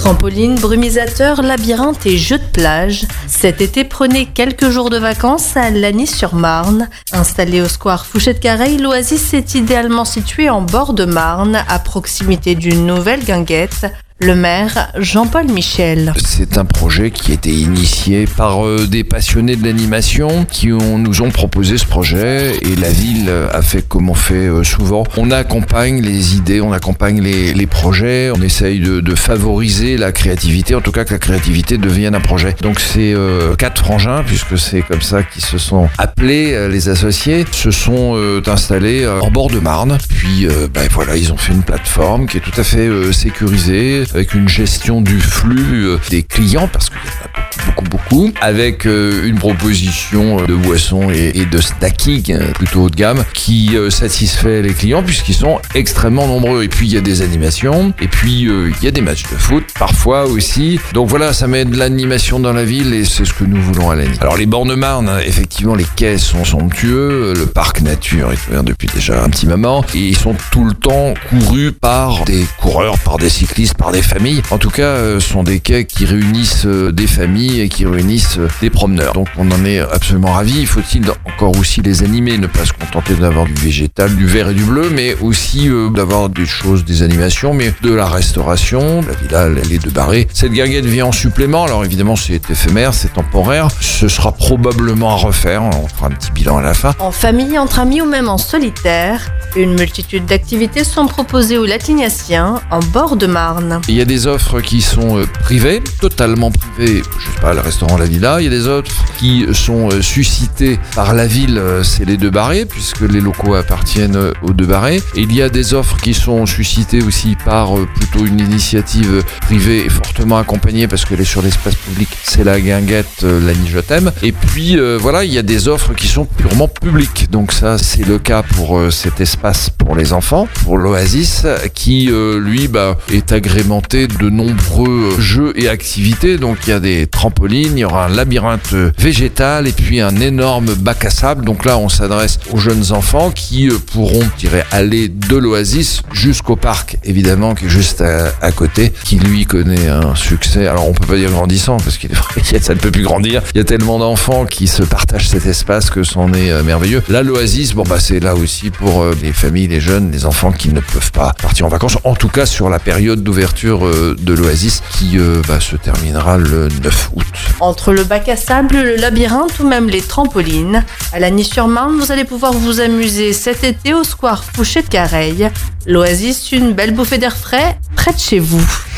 Trampoline, brumisateur, labyrinthe et jeux de plage. Cet été, prenez quelques jours de vacances à Lagny-sur-Marne. Installé au square Fouché-de-Careil, l'Oasis est idéalement situé en bord de Marne, à proximité d'une nouvelle guinguette. Le maire, Jean-Paul Michel. C'est un projet qui a été initié par des passionnés de l'animation qui nous ont proposé ce projet et la ville a fait comme on fait souvent. On accompagne les idées, on accompagne les projets, on essaye de favoriser la créativité, en tout cas que la créativité devienne un projet. Donc c'est 4 frangins, puisque c'est comme ça qu'ils se sont appelés, les associés, se sont installés en bord de Marne. Puis voilà, ils ont fait une plateforme qui est tout à fait sécurisée, avec une gestion du flux des clients, parce qu'il y en a beaucoup, avec une proposition de boissons et de snacking plutôt haut de gamme qui satisfait les clients puisqu'ils sont extrêmement nombreux. Et puis il y a des animations, et puis il y a des matchs de foot parfois aussi. Donc voilà, ça met de l'animation dans la ville et c'est ce que nous voulons à Lagny. Alors les bords de Marne, effectivement, les quais sont somptueux, le parc nature est ouvert depuis déjà un petit moment et ils sont tout le temps courus par des coureurs, par des cyclistes, par des familles. En tout cas, ce sont des quais qui réunissent des familles et qui réunissent des promeneurs. Donc on en est absolument ravis. Faut-il encore aussi les animer, ne pas se contenter d'avoir du végétal, du vert et du bleu, mais aussi d'avoir des choses, des animations, mais de la restauration, la villa, l'allée de Barré. Cette guinguette vient en supplément. Alors évidemment, c'est éphémère, c'est temporaire. Ce sera probablement à refaire. On fera un petit bilan à la fin. En famille, entre amis ou même en solitaire, une multitude d'activités sont proposées aux Latignasiens en bord de Marne. Il y a des offres qui sont privées, totalement privées, je sais pas, le restaurant La Villa. Il y a des offres qui sont suscitées par la ville, c'est les Deux Barrés, puisque les locaux appartiennent aux Deux Barrés. Et il y a des offres qui sont suscitées aussi par plutôt une initiative privée et fortement accompagnée, parce qu'elle est sur l'espace public, c'est la guinguette Lagny Je t'aime. Et puis voilà, il y a des offres qui sont purement publiques. Donc ça, c'est le cas pour cet espace pour les enfants, pour l'Oasis, qui lui est agrémenté de nombreux jeux et activités. Donc il y a des trampolines, il y aura un labyrinthe végétal et puis un énorme bac à sable. Donc là, on s'adresse aux jeunes enfants qui pourront, aller de l'Oasis jusqu'au parc, évidemment, qui est juste à côté, qui lui connaît un succès. Alors on peut pas dire grandissant, parce qu'il est vrai que ça ne peut plus grandir. Il y a tellement d'enfants qui se partagent cet espace que c'en est merveilleux. Là, l'Oasis, c'est là aussi pour les familles, les jeunes, les enfants qui ne peuvent pas partir en vacances. En tout cas, sur la période d'ouverture de l'Oasis qui se terminera le 9 août. Entre le bac à sable, le labyrinthe ou même les trampolines, à Lagny-sur-Marne, vous allez pouvoir vous amuser cet été au square Fouché-de-Careil. L'Oasis, une belle bouffée d'air frais près de chez vous.